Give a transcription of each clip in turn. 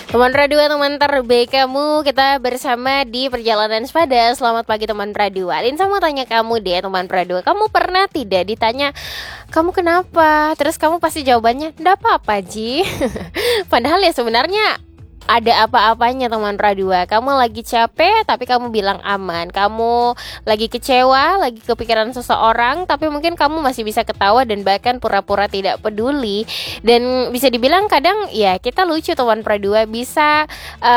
Teman Radua, teman terbaik kamu, kita bersama di Perjalanan Sepada. Selamat pagi teman Radua. Linsa mau tanya kamu deh teman Radua, kamu pernah tidak ditanya, kamu kenapa? Terus kamu pasti jawabannya, nggak apa-apa Ji. Padahal ya sebenarnya ada apa-apanya teman Radua. Kamu lagi capek tapi kamu bilang aman. Kamu lagi kecewa, lagi kepikiran seseorang, tapi mungkin kamu masih bisa ketawa dan bahkan pura-pura tidak peduli. Dan bisa dibilang kadang ya kita lucu teman Radua, bisa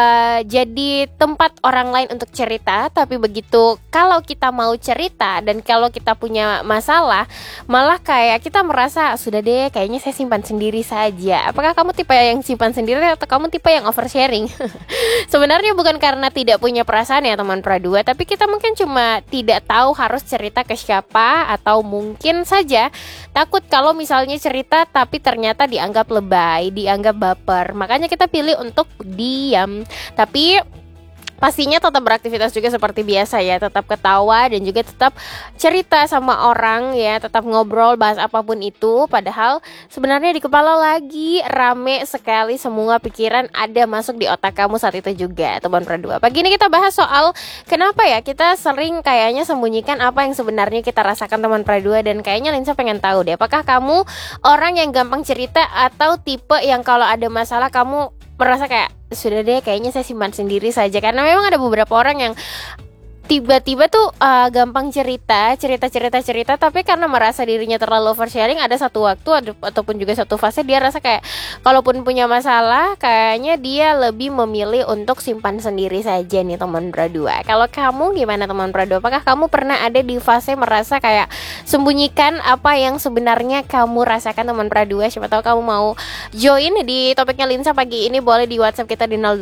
jadi tempat orang lain untuk cerita. Tapi begitu kalau kita mau cerita dan kalau kita punya masalah, malah kayak kita merasa sudah deh kayaknya saya simpan sendiri saja. Apakah kamu tipe yang simpan sendiri atau kamu tipe yang oversharing? Sebenarnya bukan karena tidak punya perasaan ya teman Pradua, tapi kita mungkin cuma tidak tahu harus cerita ke siapa, atau mungkin saja takut kalau misalnya cerita tapi ternyata dianggap lebay, dianggap baper. Makanya kita pilih untuk diam. Tapi pastinya tetap beraktivitas juga seperti biasa ya, tetap ketawa dan juga tetap cerita sama orang ya, tetap ngobrol, bahas apapun itu. Padahal sebenarnya di kepala lagi rame sekali, semua pikiran ada masuk di otak kamu saat itu juga teman Pradua. Pagi ini kita bahas soal kenapa ya kita sering kayaknya sembunyikan apa yang sebenarnya kita rasakan teman Pradua. Dan kayaknya Linsa pengen tahu deh, apakah kamu orang yang gampang cerita atau tipe yang kalau ada masalah kamu merasa kayak sudah deh kayaknya saya simpan sendiri saja? Karena memang ada beberapa orang yang tiba-tiba tuh gampang cerita, tapi karena merasa dirinya terlalu oversharing, ada satu waktu ataupun juga satu fase dia rasa kayak kalaupun punya masalah kayaknya dia lebih memilih untuk simpan sendiri saja nih teman Pradua. Kalau kamu gimana teman Pradua? Apakah kamu pernah ada di fase merasa kayak sembunyikan apa yang sebenarnya kamu rasakan teman Pradua? Siapa tahu kamu mau join di topiknya Linsa pagi ini, boleh di WhatsApp kita di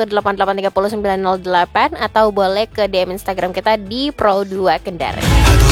08218830908 atau boleh ke DM Instagram kita di Pro2 Kendari.